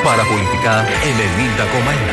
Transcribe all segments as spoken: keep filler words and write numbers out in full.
Παραπολιτικά ενενήντα κόμμα ένα.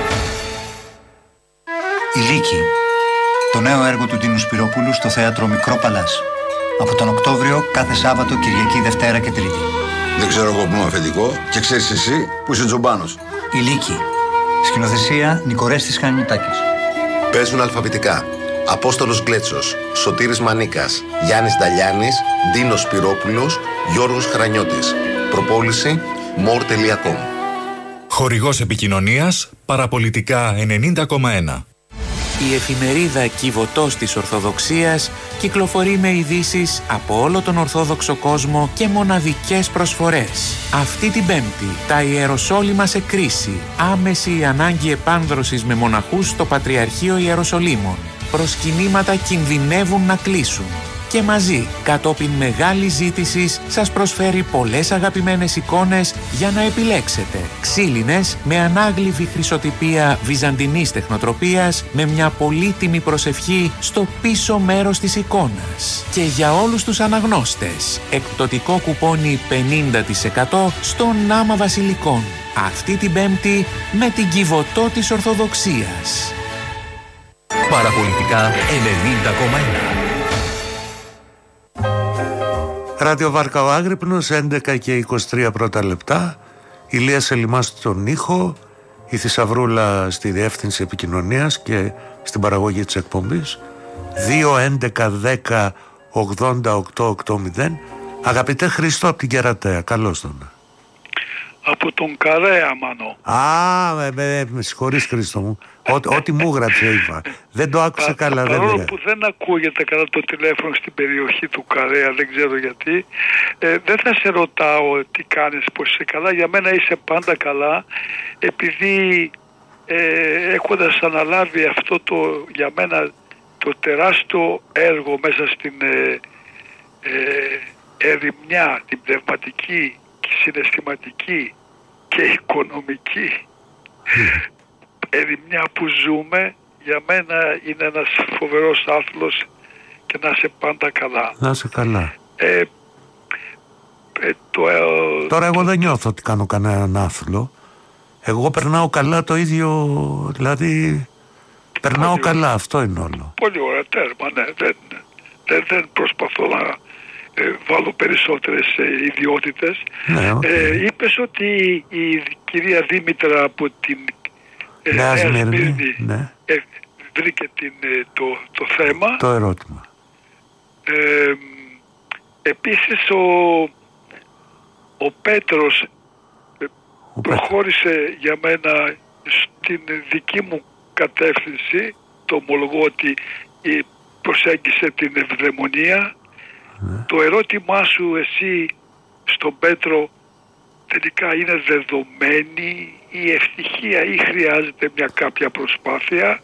Η Λύκη. Το νέο έργο του Τίνου Σπυρόπουλου στο θέατρο Μικρό Παλάς. Από τον Οκτώβριο κάθε Σάββατο, Κυριακή, Δευτέρα και Τρίτη. Δεν ξέρω εγώ που είμαι αφεντικό και ξέρεις εσύ που είσαι τζομπάνος. Η Λύκη. Σκηνοθεσία Νικορέστης Χανιωτάκης. Παίζουν αλφαβητικά Απόστολος Γκλέτσος, Σωτήρης Μανίκας, Γιάννης Νταλιάνης, Ντίνος Σπυρόπουλος, Γιώργος Χρανιώτης. Προπόληση more τελεία com. Χορηγός επικοινωνίας Παραπολιτικά ενενήντα κόμμα ένα. Η εφημερίδα Κιβωτός της Ορθοδοξίας κυκλοφορεί με ειδήσεις από όλο τον Ορθόδοξο κόσμο και μοναδικές προσφορές. Αυτή την Πέμπτη, τα Ιεροσόλυμα σε κρίση. Άμεση ανάγκη επάνδρωσης με μοναχούς στο Πατριαρχείο Ιεροσολύμων. Προσκυνήματα κινδυνεύουν να κλείσουν. Και μαζί, κατόπιν μεγάλης ζήτησης, σας προσφέρει πολλές αγαπημένες εικόνες για να επιλέξετε. Ξύλινες με ανάγλυφη χρυσοτυπία βυζαντινής τεχνοτροπίας, με μια πολύτιμη προσευχή στο πίσω μέρος της εικόνας. Και για όλους τους αναγνώστες, εκπτωτικό κουπόνι πενήντα τοις εκατό στον Άμα Βασιλικών. Αυτή την Πέμπτη με την Κιβωτό της Ορθοδοξίας. Παραπολιτικά ενενήντα κόμμα ένα. Ράδιο Βάρκα ο Άγρυπνος, έντεκα και είκοσι τρία πρώτα λεπτά. Ηλία Σελιμάς στον ήχο, η Θησαυρούλα στη διεύθυνση επικοινωνίας και στην παραγωγή της εκπομπής. Δύο έντεκα δέκα ογδόντα οκτώ ογδόντα. Αγαπητέ Χριστό από την Κερατέα, καλώς τον. Από τον Καρέα, Μάνο. Α, με, με, με συγχωρείς Χρήστο μου. Ό,τι μου γράψε είπα. Δεν το άκουσα καλά. Παρόλο δεν που δεν ακούγεται καλά το τηλέφωνο στην περιοχή του Καρέα, δεν ξέρω γιατί, ε, δεν θα σε ρωτάω τι κάνεις, πως είσαι καλά. Για μένα είσαι πάντα καλά, επειδή ε, έχοντας αναλάβει αυτό το, για μένα, το τεράστιο έργο μέσα στην ε, ε, ερημιά, την πνευματική και συναισθηματική και οικονομική ερημιά που ζούμε, για μένα είναι ένας φοβερός άθλος και να είσαι πάντα καλά. Να είσαι καλά. Ε, ε, το, ε, Τώρα εγώ δεν νιώθω ότι κάνω κανέναν άθλο. Εγώ περνάω καλά το ίδιο, δηλαδή περνάω πολύ καλά, ωραία. Αυτό είναι όλο. Πολύ ωραία, τέρμα, ναι. Δεν, δεν, δεν προσπαθώ να ε, βάλω περισσότερες ε, ιδιότητες. Ναι, okay. ε, είπες ότι η κυρία Δήμητρα από την ε, Νέα Νέα Σμύρνη, Σμύρνη ναι. ε, βρήκε την, ε, το, το θέμα. Το ερώτημα. Ε, επίσης ο, ο Πέτρος ε, Ο προχώρησε Πέτρος. για μένα στην δική μου κατεύθυνση, το ομολογώ ότι ε, προσέγγισε την ευδαιμονία. Ναι. Το ερώτημά σου εσύ στον Πέτρο τελικά είναι δεδομένη η ευτυχία ή χρειάζεται μια κάποια προσπάθεια.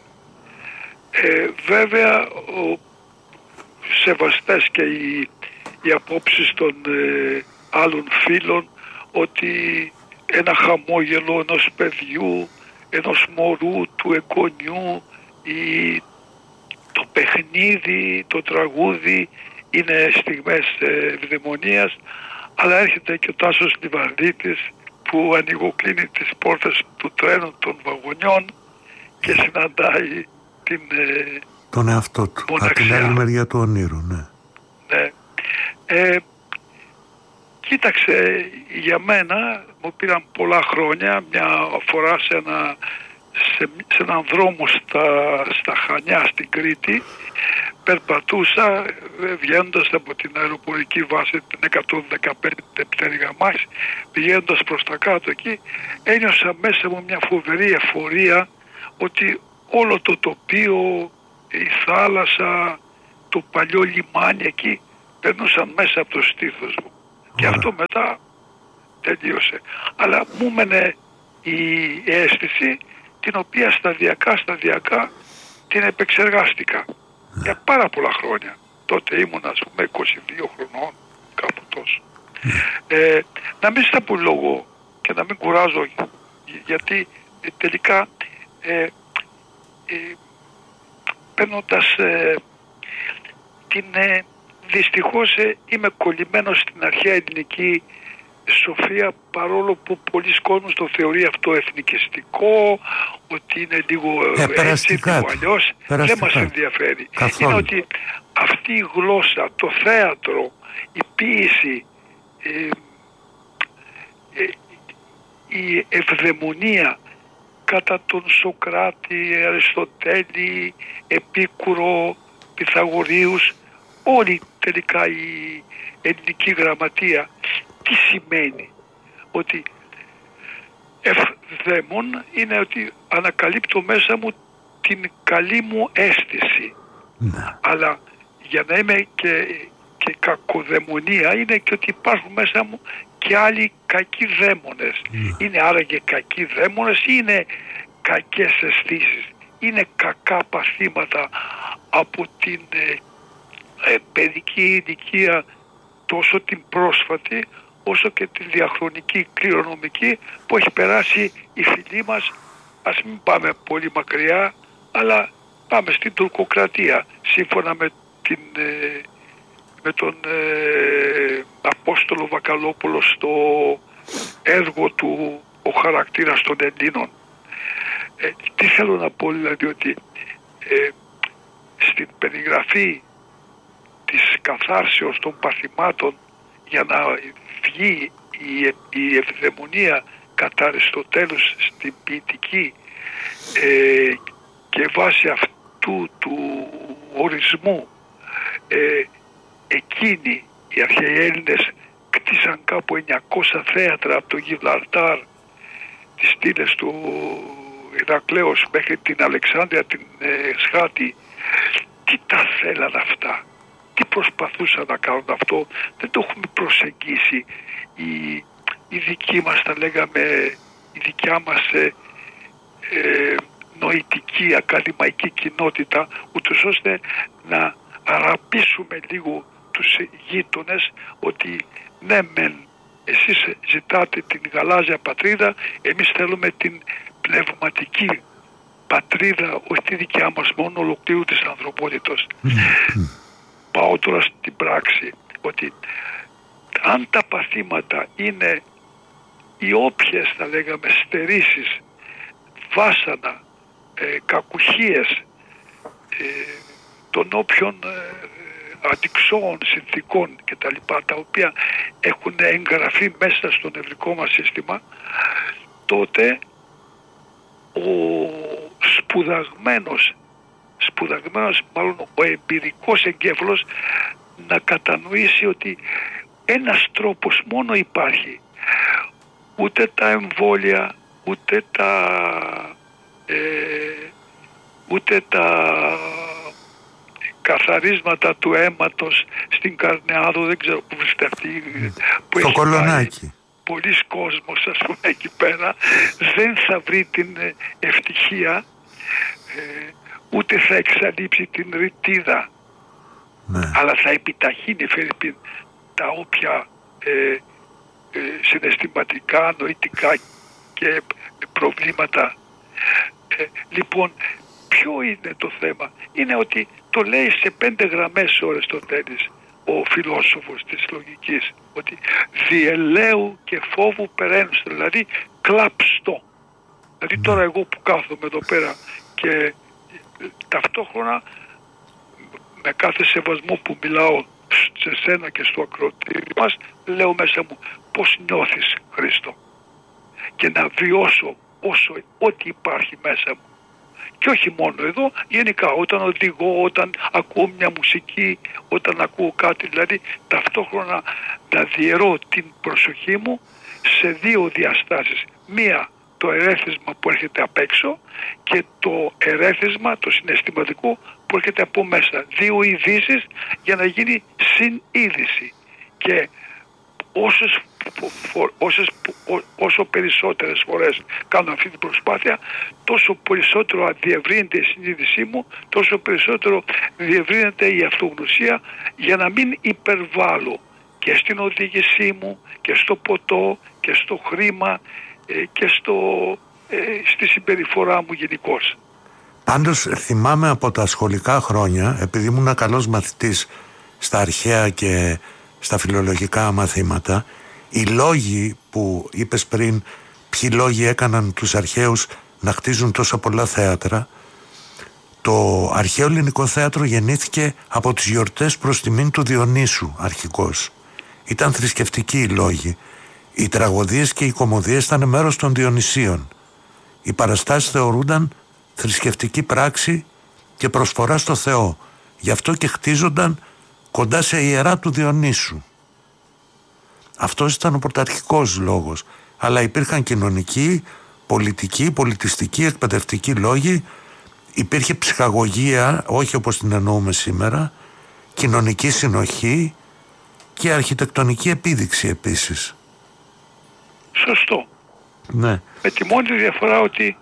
Ε, βέβαια ο, σεβαστές και οι, οι απόψεις των ε, άλλων φίλων ότι ένα χαμόγελο ενός παιδιού, ενός μωρού, του εγγονιού, ή το παιχνίδι, το τραγούδι είναι στιγμές ευδαιμονίας, αλλά έρχεται και ο Τάσος Λιβαδίτης που ανοιγοκλίνει τις πόρτες του τρένου των βαγονιών και συναντάει την ε, τον εαυτό του, από την άλλη μεριά του ονείρου, ναι. Ναι. Ε, κοίταξε, για μένα μου πήραν πολλά χρόνια, μια φορά σε, ένα, σε, σε έναν δρόμο στα, στα Χανιά στην Κρήτη, περπατούσα βγαίνοντας από την αεροπορική βάση την εκατόν δεκαπέντε πτέρυγα μάχη, πηγαίνοντας προς τα κάτω εκεί, ένιωσα μέσα μου μια φοβερή εφορία ότι όλο το τοπίο, η θάλασσα, το παλιό λιμάνι εκεί περνούσαν μέσα από το στήθος μου. Yeah. Και αυτό μετά τελείωσε. Αλλά μου έμενε η αίσθηση την οποία σταδιακά σταδιακά την επεξεργάστηκα. Yeah. Για πάρα πολλά χρόνια. Τότε ήμουν ας πούμε είκοσι δύο χρονών, κάπου τόσο. Yeah. Ε, να μην στα πουλόγω και να μην κουράζω, γιατί ε, τελικά ε, ε, παίρνοντας ε, την... Ε, δυστυχώς ε, είμαι κολλημένος στην αρχαία ελληνική σοφία, παρόλο που πολλοί κόσμος το θεωρεί αυτό εθνικιστικό, ότι είναι λίγο ε, έτσι, λίγο αλλιώς, δεν μας ενδιαφέρει. Καθόλου. Είναι ότι αυτή η γλώσσα, το θέατρο, η ποίηση, ε, ε, η ευδαιμονία κατά τον Σοκράτη, Αριστοτέλη, Επίκουρο, Πυθαγορείους, όλη τελικά η ελληνική γραμματεία, τι σημαίνει? Ότι ευδαίμον είναι ότι ανακαλύπτω μέσα μου την καλή μου αίσθηση. Ναι. Αλλά για να είμαι και, και κακοδαιμονία είναι και ότι υπάρχουν μέσα μου και άλλοι κακοί δαίμονες. Ναι. Είναι άραγε κακοί δαίμονες ή είναι κακές αισθήσεις? Είναι κακά παθήματα από την ε, ε, παιδική ηλικία, τόσο την πρόσφατη όσο και τη διαχρονική κληρονομική που έχει περάσει η φυλή μας. Ας μην πάμε πολύ μακριά, αλλά πάμε στην τουρκοκρατία, σύμφωνα με, την, ε, με τον ε, Απόστολο Βακαλόπουλο στο έργο του «Ο χαρακτήρας των Ελλήνων». Ε, τι θέλω να πω, δηλαδή, ότι ε, στην περιγραφή της καθάρσεως των παθημάτων για να βγει η, η ευδαιμονία κατά Αριστοτέλους στην ποιητική ε, και βάσει αυτού του ορισμού ε, εκείνοι οι αρχαίοι Έλληνες κτίσαν κάπου εννιακόσια θέατρα από το Γιβραλτάρ, τις στήλες του Ηρακλέως μέχρι την Αλεξάνδρεια, την ε, Σχάτη. Τι τα θέλαν αυτά, τι προσπαθούσαν να κάνουν αυτό? Δεν το έχουμε προσεγγίσει. Η, η δική μας, θα λέγαμε, η δικιά μας ε, ε, νοητική ακαδημαϊκή κοινότητα, ούτως ώστε να αραπήσουμε λίγο τους γείτονες ότι ναι μεν εσείς ζητάτε την γαλάζια πατρίδα, εμείς θέλουμε την πνευματική πατρίδα, όχι τη δικιά μας μόνο, ολοκλήρου της ανθρωπότητας. Πάω τώρα στην πράξη, ότι αν τα παθήματα είναι οι όποιες, θα λέγαμε, στερήσεις, βάσανα, ε, κακουχίες ε, των όποιων ε, αντιξώων συνθήκων και τα λοιπά, τα οποία έχουν εγγραφεί μέσα στο νευρικό μας σύστημα, τότε ο σπουδαγμένος, σπουδαγμένος μάλλον ο εμπειρικός εγκέφαλος να κατανοήσει ότι ένας τρόπος μόνο υπάρχει. Ούτε τα εμβόλια, ούτε τα ε, ούτε τα καθαρίσματα του αίματος στην Καρνεάδο, δεν ξέρω που βρίσκεται αυτή που το κολονάκι. Πολλοί κόσμος, ας πούμε, εκεί πέρα δεν θα βρει την ευτυχία, ε, ούτε θα εξαλείψει την ρητίδα, ναι. Αλλά θα επιταχύνει, Φερρυπίν, τα όποια ε, ε, συναισθηματικά, νοητικά και προβλήματα. Ε, λοιπόν, ποιο είναι το θέμα? Είναι ότι το λέει σε πέντε γραμμές ο Αριστοτέλης, ο φιλόσοφος της λογικής, ότι διελαίου και φόβου περαίνουστε, δηλαδή κλαψτό. Δηλαδή τώρα εγώ που κάθομαι εδώ πέρα και ταυτόχρονα με κάθε σεβασμό που μιλάω σε σένα και στο ακροατήριο μας, λέω μέσα μου πώς νιώθεις, Χρήστο, και να βιώσω όσο ό,τι υπάρχει μέσα μου. Και όχι μόνο εδώ, γενικά όταν οδηγώ, όταν ακούω μια μουσική, όταν ακούω κάτι, δηλαδή ταυτόχρονα να διαιρώ την προσοχή μου σε δύο διαστάσεις. Μία, το ερέθισμα που έρχεται απ' έξω, και το ερέθισμα, το συναισθηματικό που έρχεται από μέσα. Δύο ειδήσεις για να γίνει συνείδηση. Και όσες, όσες, όσο περισσότερες φορές κάνω αυτή την προσπάθεια, τόσο περισσότερο διευρύνεται η συνείδησή μου, τόσο περισσότερο διευρύνεται η αυτογνωσία, για να μην υπερβάλλω και στην οδήγησή μου και στο ποτό και στο χρήμα και στο, ε, στη συμπεριφορά μου γενικώς. Πάντως θυμάμαι από τα σχολικά χρόνια, επειδή ήμουν ένα καλός μαθητής στα αρχαία και στα φιλολογικά μαθήματα, Οι λόγοι που είπες πριν, ποιοι λόγοι έκαναν τους αρχαίους να χτίζουν τόσα πολλά θέατρα, το αρχαίο ελληνικό θέατρο γεννήθηκε από τις γιορτές προς τιμήν του Διονύσου αρχικώς. Ήταν θρησκευτικοί οι λόγοι. Οι τραγωδίες και οι κωμωδίες ήταν μέρος των Διονυσίων. Οι παραστάσεις θεωρούνταν θρησκευτική πράξη και προσφορά στο Θεό. Γι' αυτό και χτίζονταν κοντά σε ιερά του Διονύσου. Αυτός ήταν ο πρωταρχικός λόγος. Αλλά υπήρχαν κοινωνικοί, πολιτικοί, πολιτιστικοί, εκπαιδευτικοί λόγοι. Υπήρχε ψυχαγωγία, όχι όπως την εννοούμε σήμερα, κοινωνική συνοχή και αρχιτεκτονική επίδειξη επίσης. Σωστό. Ναι. Με τη μόνη διαφορά ότι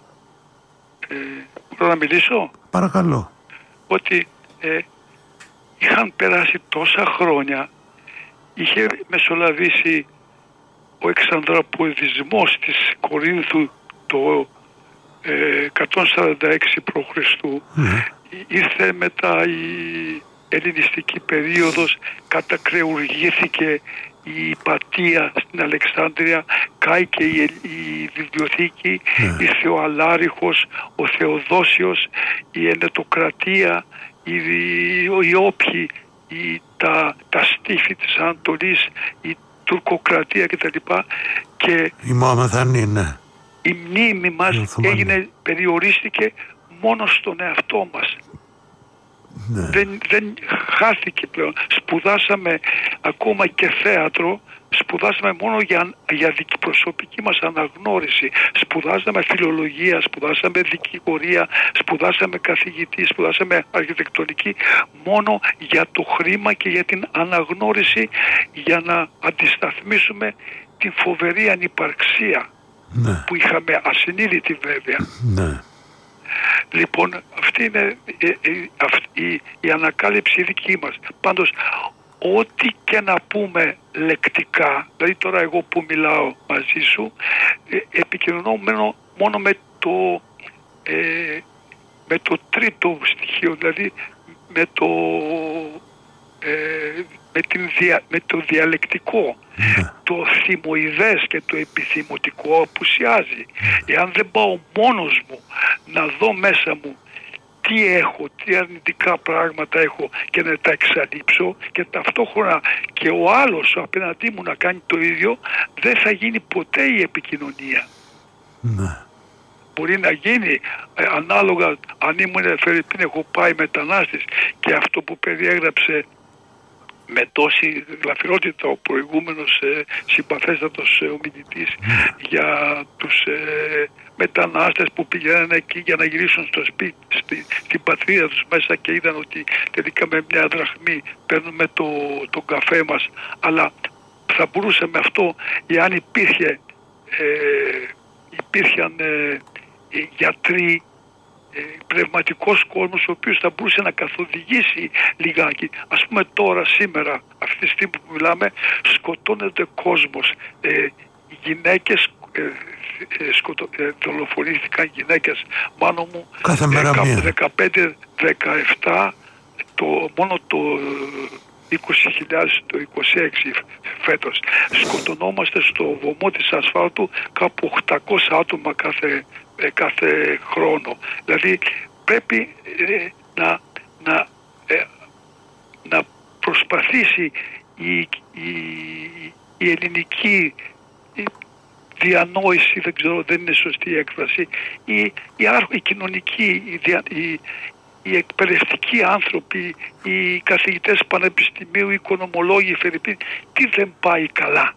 ε, μπορώ να μιλήσω? Παρακαλώ. Ότι ε, είχαν περάσει τόσα χρόνια, είχε μεσολαβήσει ο εξανδραποδισμός της Κορίνθου το ε, εκατόν σαράντα έξι π.Χ. Mm. Ήρθε μετά η ελληνιστική περίοδος, κατακρεουργήθηκε η Υπατία στην Αλεξάνδρεια, κάηκε η, η βιβλιοθήκη, yeah. ήρθε ο Αλάριχος, ο Θεοδόσιος, η Ενετοκρατία, οι, οι όποιοι, οι, τα, τα στίφη της Ανατολής, η Τουρκοκρατία κτλ. Και η Μωαμεθανή, ναι. Η μνήμη μας έγινε, περιορίστηκε μόνο στον εαυτό μας. Ναι. Δεν, δεν χάθηκε πλέον. Σπουδάσαμε ακόμα και θέατρο, σπουδάσαμε μόνο για, για προσωπική μας αναγνώριση. Σπουδάσαμε φιλολογία, σπουδάσαμε δικηγορία, σπουδάσαμε καθηγητή, σπουδάσαμε αρχιτεκτονική μόνο για το χρήμα και για την αναγνώριση, για να αντισταθμίσουμε την φοβερή ανυπαρξία, ναι. που είχαμε, ασυνείδητη βέβαια. Ναι. Λοιπόν, αυτή είναι η, η, η, η ανακάλυψη δική μας. Πάντως, ό,τι και να πούμε λεκτικά, δηλαδή τώρα εγώ που μιλάω μαζί σου, ε, επικοινωνώ μόνο με το, ε, με το τρίτο στοιχείο, δηλαδή με το, ε, με, την δια, με το διαλεκτικό. Το θυμοειδές και το επιθυμωτικό απουσιάζει. Εάν δεν πάω μόνος μου να δω μέσα μου τι έχω, τι αρνητικά πράγματα έχω και να τα εξαλείψω και ταυτόχρονα και ο άλλος απέναντί μου να κάνει το ίδιο, δεν θα γίνει ποτέ η επικοινωνία. Ναι. Μπορεί να γίνει ε, ανάλογα, αν ήμουν Φερρυπίν, έχω πάει μετανάστης και αυτό που περιέγραψε με τόση γλαφυρότητα ο προηγούμενος ε, συμπαθέστατος ε, ομιλητής mm. για τους ε, μετανάστες που πηγαίνανε εκεί για να γυρίσουν στο σπίτι, στη, στην πατρίδα τους μέσα και είδαν ότι τελικά με μια δραχμή παίρνουμε το, τον καφέ μας, αλλά θα μπορούσαμε αυτό, εάν υπήρχε ε, υπήρχαν ε, γιατροί, πνευματικός κόσμος ο οποίος θα μπορούσε να καθοδηγήσει λιγάκι. Ας πούμε τώρα, σήμερα, αυτή τη στιγμή που μιλάμε, σκοτώνεται κόσμος. Ε, γυναίκες, ε, ε, σκοτω, ε, δολοφονήθηκαν γυναίκες, μάνο μου, κάθε μέρα μία. δεκαπέντε δεκαεπτά, το, μόνο το είκοσι χιλιάδες το είκοσι έξι φέτος. Σκοτωνόμαστε στο βωμό της ασφάλτου κάπου οκτακόσια άτομα κάθε κάθε χρόνο. Δηλαδή πρέπει ε, να, να, ε, να προσπαθήσει η, η, η ελληνική η διανόηση, δεν ξέρω, δεν είναι σωστή η έκφραση, η, η, η κοινωνική, η, δια, η, οι εκπαιδευτικοί άνθρωποι, οι καθηγητές πανεπιστημίου, οι οικονομολόγοι, Φερρυπίν, τι δεν πάει καλά.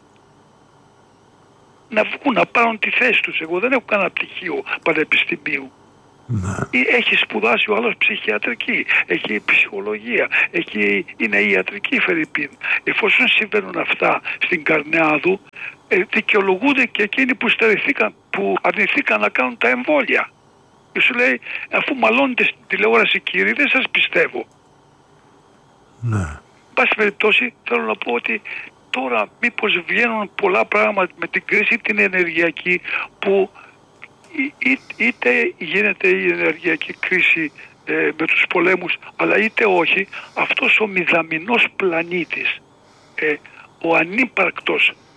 Να βγουν, να πάρουν τη θέση τους. Εγώ δεν έχω κανένα πτυχίο πανεπιστημίου. Να. Έχει σπουδάσει ο άλλος ψυχιατρική, έχει ψυχολογία, έχει, είναι ιατρική Φερρυπίν. Εφόσον συμβαίνουν αυτά στην Καρνεάδου, ε, δικαιολογούνται και εκείνοι που στερηθήκαν, που αρνηθήκαν να κάνουν τα εμβόλια. Και σου λέει, αφού μαλώνετε στην τηλεόραση κύριοι, δεν σας πιστεύω. Ναι. Πάση περιπτώσει, θέλω να πω ότι τώρα μήπως βγαίνουν πολλά πράγματα με την κρίση την ενεργειακή, που ή, είτε γίνεται η ενεργειακή κρίση ε, με τους πολέμους, αλλά είτε όχι, αυτός ο μηδαμινός πλανήτης, ε, ο ανύπαρκτος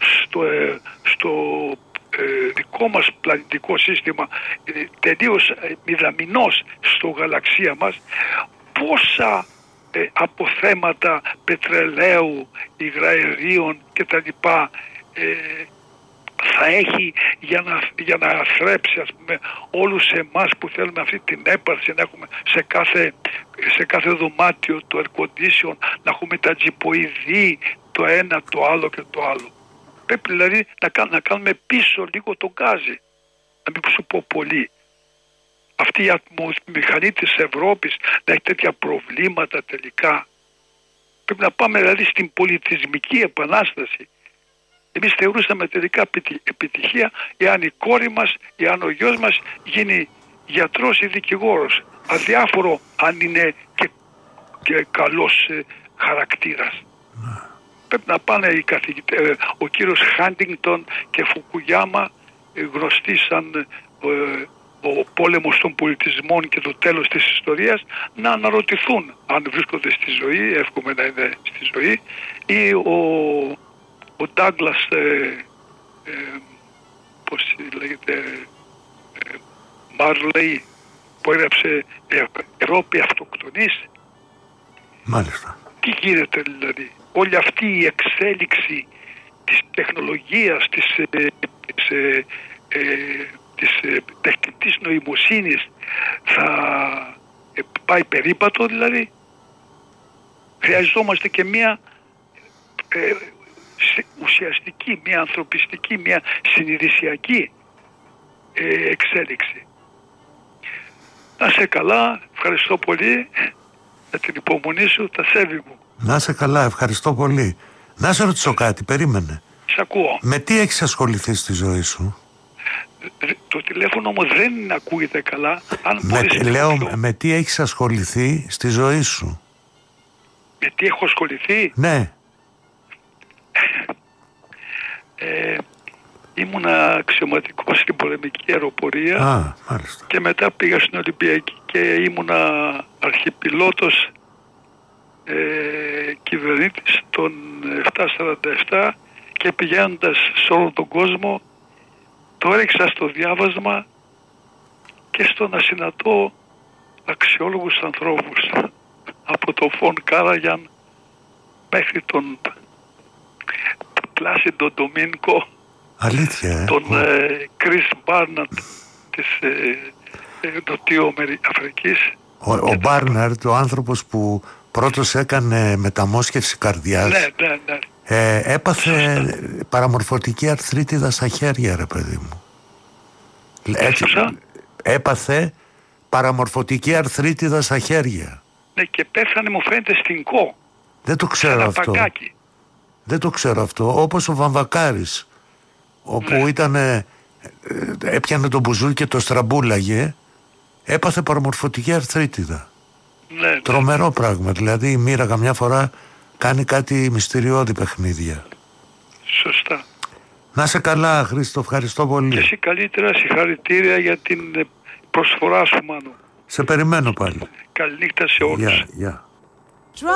στο, ε, στο ε, δικό μας πλανητικό σύστημα, ε, τελείως ε, μηδαμινός στο γαλαξία μας, πόσα ε, αποθέματα πετρελαίου, υγραερίων κτλ. Ε, θα έχει για να, για να θρέψει, ας πούμε, όλους εμάς που θέλουμε αυτή την έπαρση, να έχουμε σε κάθε, σε κάθε δωμάτιο το air condition, να έχουμε τα τζιποειδή, το ένα, το άλλο και το άλλο. Πρέπει δηλαδή να, κάνουμε, να κάνουμε πίσω λίγο το γκάζι, να μην σου πω πολύ. Αυτή η ατμομηχανή της Ευρώπης να έχει τέτοια προβλήματα τελικά. Πρέπει να πάμε δηλαδή στην πολιτισμική επανάσταση. Εμείς θεωρούσαμε τελικά επιτυχία εάν η κόρη μας, εάν ο γιος μας γίνει γιατρός ή δικηγόρος. Αδιάφορο αν είναι και, και καλός ε, χαρακτήρας. Mm. Πρέπει να πάνε οι καθηγητές, ο κύριος Χάντιγκτον και Φουκουγιάμα, ε, γνωστοί σαν ε, ο πόλεμος των πολιτισμών και το τέλος της ιστορίας, να αναρωτηθούν αν βρίσκονται στη ζωή, εύχομαι να είναι στη ζωή, ή ο ο Ντάγκλας, ε, ε, πώς λέγεται, ε, Μάρλεϊ, που έγραψε ε, Ευρώπη αυτοκτονής. Μάλιστα. Τι γίνεται δηλαδή? Όλη αυτή η εξέλιξη της τεχνολογίας, της, ε, της, ε, ε, της ε, τεχνητής νοημοσύνης θα ε, πάει περίπατο δηλαδή? Χρειαζόμαστε και μία ε, ουσιαστική, μια ανθρωπιστική, μια συνειδησιακή ε, εξέλιξη. Να είσαι καλά, ευχαριστώ πολύ για την υπομονή σου, τα σέβη μου. Να είσαι καλά, ευχαριστώ πολύ. Να σε ρωτήσω κάτι, περίμενε. Σ' ακούω. Με τι έχεις ασχοληθεί στη ζωή σου? Το τηλέφωνο μου δεν ακούγεται καλά. Αν με, λέω, πιο... με τι έχεις ασχοληθεί στη ζωή σου? Με τι έχω ασχοληθεί? Ναι. Ε, ήμουνα αξιωματικός στην πολεμική αεροπορία. Α, μάλιστα. Και μετά πήγα στην Ολυμπιακή και ήμουνα αρχιπιλότος ε, κυβερνήτης των επτακόσια σαράντα επτά και πηγαίνοντας σε όλο τον κόσμο το έριξα στο διάβασμα και στο να συναντώ αξιόλογους ανθρώπους, από τον Φον Κάραγιαν μέχρι τον Πλάσιντο Ντομίνκο, αλήθεια, ε? τον Κρίς Μπάρναρτ της ε, ε, Νοτιού Αφρικής. Ο, ο Μπάρναρτ, ο άνθρωπος που πρώτος έκανε μεταμόσχευση καρδιάς, ναι, ναι, ναι. Ε, έπαθε Σωστά. παραμορφωτική αρθρίτιδα στα χέρια, ρε παιδί μου. Έτσι, έπαθε παραμορφωτική αρθρίτιδα στα χέρια. Ναι, και πέθανε, μου φαίνεται, στην Κο. Δεν το ξέρω αυτό. Παγκάκι. Δεν το ξέρω αυτό. Όπως ο Βαμβακάρης, όπου ναι. ήταν, ε, έπιανε τον μπουζούι και το στραμπούλαγε, έπαθε παραμορφωτική αρθρίτιδα. Ναι, ναι. Τρομερό πράγμα. Δηλαδή η μοίρα καμιά φορά κάνει κάτι μυστηριώδη παιχνίδια. Σωστά. Να σε καλά, Χρήστο, ευχαριστώ πολύ. Και εσύ καλύτερα, συγχαρητήρια για την προσφορά σου, Μάνο. Σε περιμένω πάλι. Καληνύχτα σε όλους. Γεια, γεια.